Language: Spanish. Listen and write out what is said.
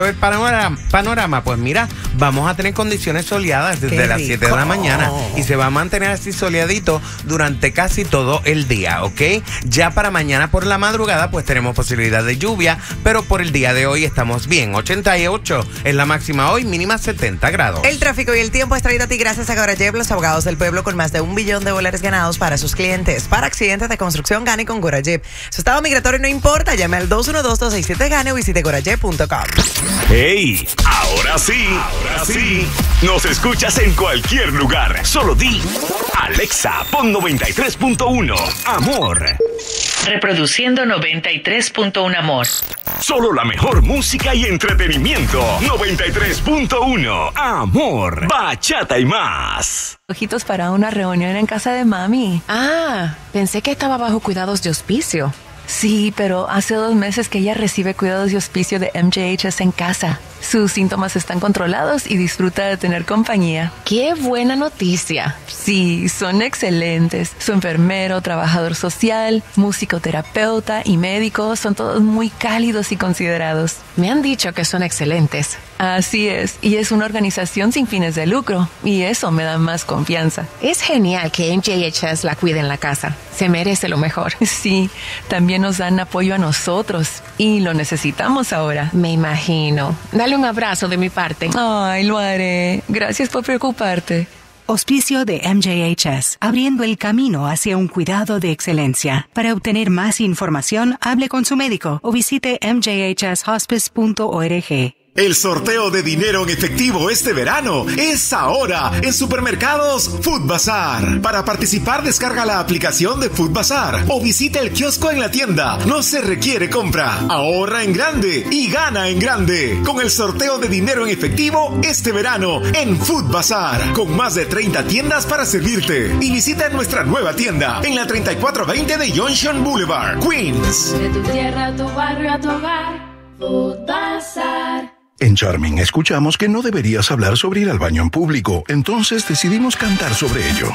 El panorama, pues mira, vamos a tener condiciones soleadas desde las 7 de la mañana y se va a mantener así soleadito durante casi todo el día, ¿ok? Ya para mañana por la madrugada pues tenemos posibilidad de lluvia, pero por el día de hoy estamos bien. 88 es la máxima hoy, mínima 70 grados. El tráfico y el tiempo es traído a ti gracias a Gurayev, los abogados del pueblo con más de $1 billón ganados para sus clientes. Para accidentes de construcción, gane con Gurayev. Su estado migratorio no importa, llame al 212-267-GANE o visite Gurayev.com. ¡Hey! Ahora sí. Nos escuchas en cualquier lugar. Solo di Alexa, pon 93.1 Amor. Reproduciendo 93.1 Amor. Solo la mejor música y entretenimiento. 93.1 Amor. Bachata y más. Ojitos para una reunión en casa de mami. Ah, pensé que estaba bajo cuidados de hospicio. Sí, pero hace 2 meses que ella recibe cuidados de hospicio de MJHS en casa. Sus síntomas están controlados y disfruta de tener compañía. ¡Qué buena noticia! Sí, son excelentes. Su enfermero, trabajador social, musicoterapeuta y médico son todos muy cálidos y considerados. Me han dicho que son excelentes. Así es, y es una organización sin fines de lucro, y eso me da más confianza. Es genial que MJHS la cuide en la casa. Se merece lo mejor. Sí, también nos dan apoyo a nosotros, y lo necesitamos ahora. Me imagino. Dale un abrazo de mi parte. Ay, lo haré. Gracias por preocuparte. Auspicio de MJHS, abriendo el camino hacia un cuidado de excelencia. Para obtener más información, hable con su médico o visite mjhshospice.org. El sorteo de dinero en efectivo este verano es ahora en Supermercados Food Bazaar. Para participar, descarga la aplicación de Food Bazaar o visita el kiosco en la tienda. No se requiere compra. Ahorra en grande y gana en grande con el sorteo de dinero en efectivo este verano en Food Bazaar, con más de 30 tiendas para servirte. Y visita nuestra nueva tienda en la 3420 de Junction Boulevard, Queens. De tu tierra a tu barrio a tu hogar, Food Bazaar. En Charming escuchamos que no deberías hablar sobre ir al baño en público, entonces decidimos cantar sobre ello.